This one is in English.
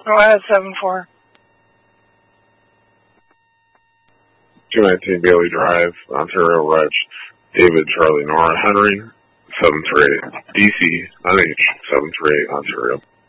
Go ahead, 7-4. 219 Bailey Drive, Ontario, Reg. David, Charlie, Nora, Henry, 738. DC, NH, 738, Ontario.